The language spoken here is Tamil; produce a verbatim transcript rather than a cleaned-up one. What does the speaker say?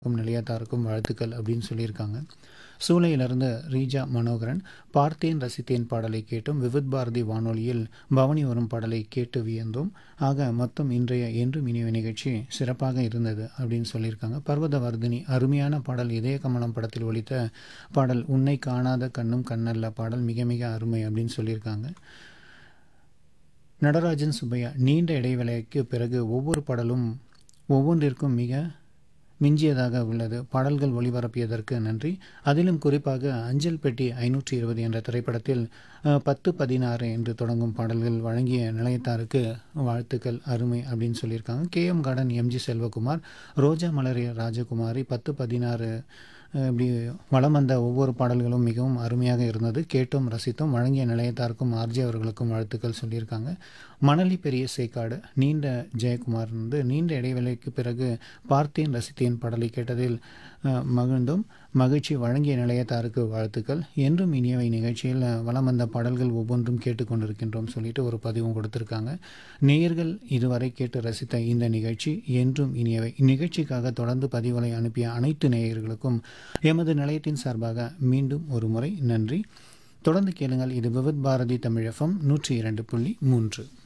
க்கும் நிலையத்தாருக்கும் வாழ்த்துக்கள் அப்படின்னு சொல்லியிருக்காங்க. சூளையிலிருந்து ரீஜா மனோகரன், பார்த்தேன் ரசித்தேன் பாடலை கேட்டும் விவித் பாரதி வானொலியில் பவனி வரும் பாடலை கேட்டு வியந்தோம். ஆக மொத்தம் இன்றைய என்றும் இனிய நிகழ்ச்சி சிறப்பாக இருந்தது அப்படின்னு சொல்லியிருக்காங்க. பர்வதவர்தினி, அருமையான பாடல். இதய கமலம் படத்தில் ஒலித்த பாடல். உன்னை காணாத கண்ணும் கண்ணல்ல பாடல் மிக மிக அருமை அப்படின்னு சொல்லியிருக்காங்க. நடராஜன் சுப்பையா, நீண்ட இடைவேளைக்கு பிறகு ஒவ்வொரு பாடலும் ஒவ்வொன்றிற்கும் மிக மிஞ்சியதாக உள்ளது. பாடல்கள் ஒளிபரப்பியதற்கு நன்றி. அதிலும் குறிப்பாக அஞ்சல் பெட்டி ஐநூற்றி இருபது என்ற திரைப்படத்தில் பத்து பதினாறு என்று தொடங்கும் பாடல்கள் வழங்கிய நிலையத்தாருக்கு வாழ்த்துக்கள், அருமை அப்படின்னு சொல்லியிருக்காங்க. K M garden MG Selvakumar, ரோஜா மலரிய ராஜகுமாரி, பத்து பதினாறு இப்படி வளம் வந்த ஒவ்வொரு பாடல்களும் மிகவும் அருமையாக இருந்தது. கேட்டோம் ரசித்தோம். வழங்கிய நிலையத்தாருக்கும் ஆர்ஜி அவர்களுக்கும் வாழ்த்துக்கள் சொல்லியிருக்காங்க. மணலி பெரிய சேக்காடு நீண்ட ஜெயக்குமார் வந்து நீண்ட இடைவேளைக்கு பிறகு பார்த்தேன் ரசித்தேன் பாடலை கேட்டதில் மகிழ்ந்தோம், மகிழ்ச்சி. வழங்கிய நிலையத்தாருக்கு வாழ்த்துக்கள். என்றும் இனியவை நிகழ்ச்சியில் வலம் வந்த பாடல்கள் ஒவ்வொன்றும் கேட்டுக்கொண்டிருக்கின்றோம் சொல்லிட்டு ஒரு பதிவும் கொடுத்துருக்காங்க. நேயர்கள் இதுவரை கேட்டு ரசித்த இந்த நிகழ்ச்சி என்றும் இனியவை. இந்நிகழ்ச்சிக்காக தொடர்ந்து பதிவுகளை அனுப்பிய அனைத்து நேயர்களுக்கும் எமது நிலையத்தின் சார்பாக மீண்டும் ஒரு முறை நன்றி. தொடர்ந்து கேளுங்கள். இது விவித் பாரதி தமிழ் எஃப்எம் நூற்றி இரண்டு புள்ளி மூன்று.